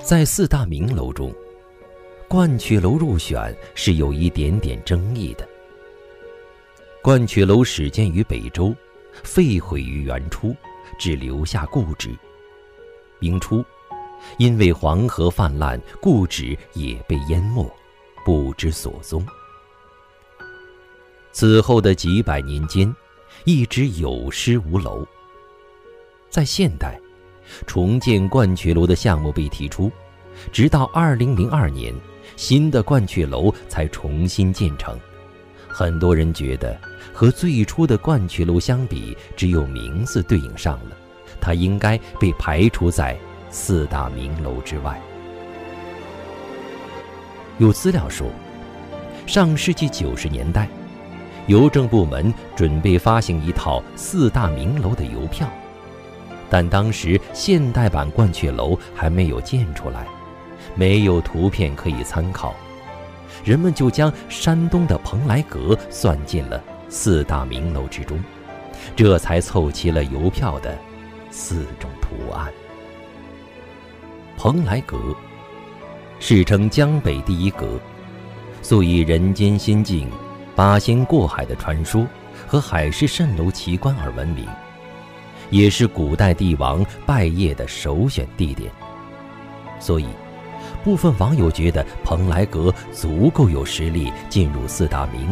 在四大名楼中，鹳雀楼入选是有一点点争议的。鹳雀楼始建于北周，废毁于元初，只留下故址。明初，因为黄河泛滥，故址也被淹没，不知所踪。此后的几百年间，一直有失无楼。在现代，重建鹳雀楼的项目被提出，直到2002年，新的鹳雀楼才重新建成。很多人觉得和最初的鹳雀楼相比，只有名字对应上了，它应该被排除在四大名楼之外。有资料说，上世纪90年代，邮政部门准备发行一套四大名楼的邮票，但当时现代版鹳雀楼还没有建出来，没有图片可以参考，人们就将山东的蓬莱阁算进了四大名楼之中，这才凑齐了邮票的4种图案。蓬莱阁世称江北第一阁，素以人间仙境、八仙过海的传说和海市蜃楼奇观而闻名，也是古代帝王拜谒的首选地点。所以部分网友觉得蓬莱阁足够有实力进入四大名